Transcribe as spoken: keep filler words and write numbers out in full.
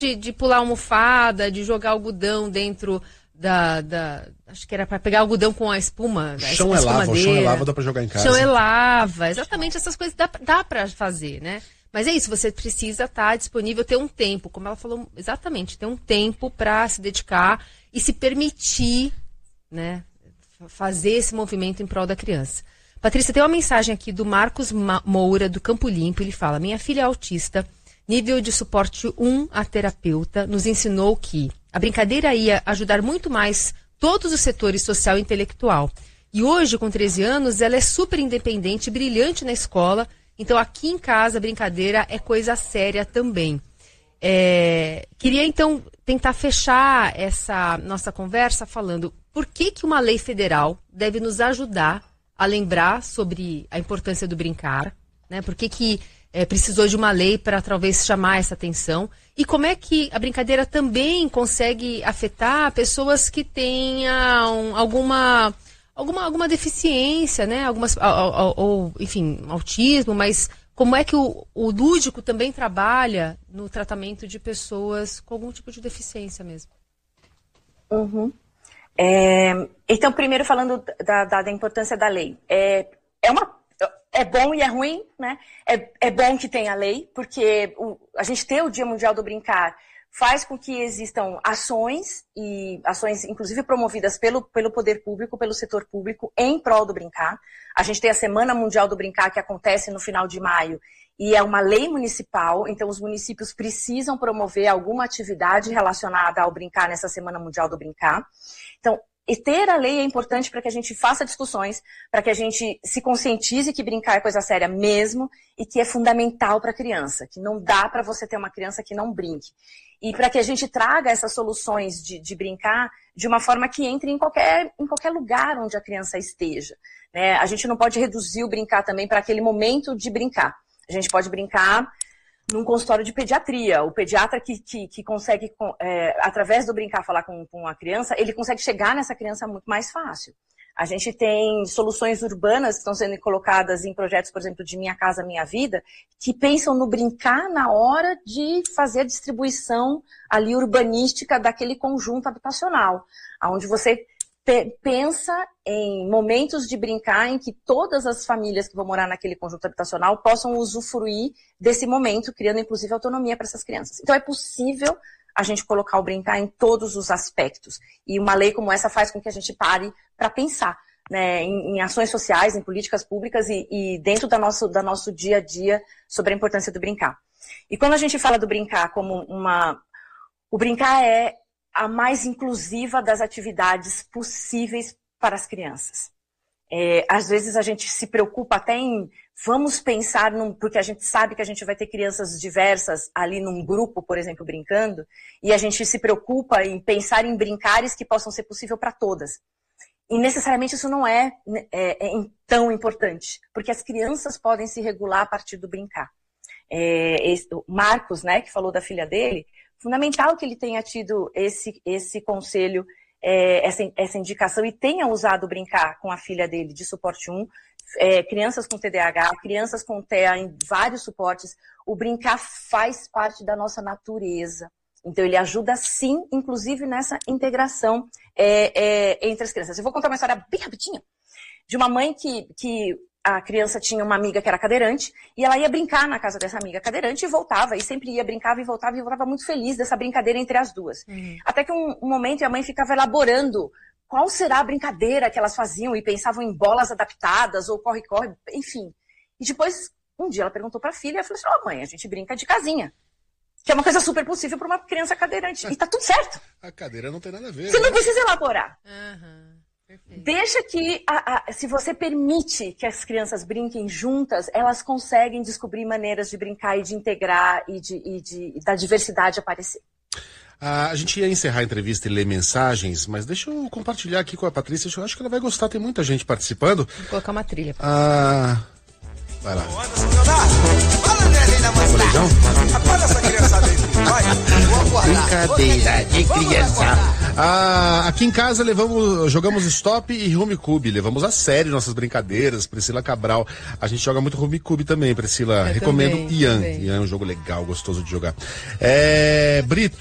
de, de pular almofada, de jogar algodão dentro da... da acho que era para pegar algodão com a espuma. Chão é lava, o chão é lava, dá para jogar em casa. Chão é lava, exatamente essas coisas dá, dá para fazer, né? Mas é isso, você precisa estar disponível, ter um tempo, como ela falou, exatamente, ter um tempo para se dedicar e se permitir, né, fazer esse movimento em prol da criança. Patrícia, tem uma mensagem aqui do Marcos Moura, do Campo Limpo. Ele fala: minha filha é autista, nível de suporte um a terapeuta, nos ensinou que a brincadeira ia ajudar muito mais todos os setores social e intelectual. E hoje, com treze anos, ela é super independente, brilhante na escola. Então, aqui em casa, a brincadeira é coisa séria também. É, queria, então, tentar fechar essa nossa conversa falando por que que uma lei federal deve nos ajudar a lembrar sobre a importância do brincar, né? Por que que é, precisou de uma lei para talvez chamar essa atenção, e como é que a brincadeira também consegue afetar pessoas que tenham alguma, alguma, alguma deficiência, né? Algumas, ou, ou, enfim, autismo, mas como é que o, o lúdico também trabalha no tratamento de pessoas com algum tipo de deficiência mesmo? Uhum. É, então, primeiro falando da, da, da importância da lei. É, é, uma, é bom e é ruim, né? É, é bom que tenha lei, porque o, a gente ter o Dia Mundial do Brincar faz com que existam ações, e ações inclusive promovidas pelo, pelo poder público, pelo setor público, em prol do brincar. A gente tem a Semana Mundial do Brincar, que acontece no final de maio, e é uma lei municipal, então os municípios precisam promover alguma atividade relacionada ao brincar nessa Semana Mundial do Brincar. Então, e ter a lei é importante para que a gente faça discussões, para que a gente se conscientize que brincar é coisa séria mesmo e que é fundamental para a criança, que não dá para você ter uma criança que não brinque. E para que a gente traga essas soluções de, de brincar de uma forma que entre em qualquer, em qualquer lugar onde a criança esteja, né? A gente não pode reduzir o brincar também para aquele momento de brincar. A gente pode brincar num consultório de pediatria. O pediatra que, que, que consegue, é, através do brincar, falar com, com a criança, ele consegue chegar nessa criança muito mais fácil. A gente tem soluções urbanas que estão sendo colocadas em projetos, por exemplo, de Minha Casa Minha Vida, que pensam no brincar na hora de fazer a distribuição ali urbanística daquele conjunto habitacional, onde você pensa em momentos de brincar em que todas as famílias que vão morar naquele conjunto habitacional possam usufruir desse momento, criando inclusive autonomia para essas crianças. Então é possível a gente colocar o brincar em todos os aspectos. E uma lei como essa faz com que a gente pare para pensar, né, em, em ações sociais, em políticas públicas e, e dentro da nosso, da nosso dia a dia sobre a importância do brincar. E quando a gente fala do brincar como uma... O brincar é a mais inclusiva das atividades possíveis para as crianças. É, às vezes a gente se preocupa até em, vamos pensar, num, porque a gente sabe que a gente vai ter crianças diversas ali num grupo, por exemplo, brincando, e a gente se preocupa em pensar em brincares que possam ser possível para todas. E necessariamente isso não é, é, é tão importante, porque as crianças podem se regular a partir do brincar. É, esse, o Marcos, né, que falou da filha dele, fundamental que ele tenha tido esse, esse conselho, é, essa, essa indicação e tenha usado brincar com a filha dele de suporte um, é, crianças com T D A H, crianças com T E A em vários suportes. O brincar faz parte da nossa natureza. Então ele ajuda sim, inclusive nessa integração é, é, entre as crianças. Eu vou contar uma história bem rapidinha de uma mãe que... que a criança tinha uma amiga que era cadeirante e ela ia brincar na casa dessa amiga cadeirante e voltava, e sempre ia, brincava e voltava, e voltava muito feliz dessa brincadeira entre as duas. Uhum. Até que um, um momento a mãe ficava elaborando qual será a brincadeira que elas faziam e pensavam em bolas adaptadas ou corre-corre, enfim. E depois, um dia ela perguntou pra filha e falou assim, ó, oh, mãe, a gente brinca de casinha. Que é uma coisa super possível para uma criança cadeirante. E tá tudo certo. A cadeira não tem nada a ver. Você né? não precisa elaborar. Uhum. Perfeito. Deixa que, a, a, se você permite que as crianças brinquem juntas, elas conseguem descobrir maneiras de brincar e de integrar e, de, e, de, e da diversidade aparecer. Ah, a gente ia encerrar a entrevista e ler mensagens, mas deixa eu compartilhar aqui com a Patrícia, eu acho que ela vai gostar, tem muita gente participando. Vou colocar uma trilha. Ah, vai lá. Brincadeira de criança. Ah, aqui em casa levamos, jogamos Stop e Rummikub, levamos a sério nossas brincadeiras. Priscila Cabral, a gente joga muito Rummikub também, Priscila. Eu Recomendo também, Ian. também. Ian é um jogo legal, gostoso de jogar. É, Brito.